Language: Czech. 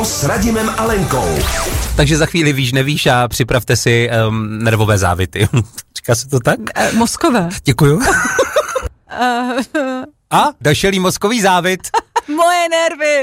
S Radimem a Lenkou. Takže za chvíli víš, nevíš a připravte si nervové závity. Říká se to tak? Mozkové. Děkuju. A došel jí mozkový závit. Moje nervy.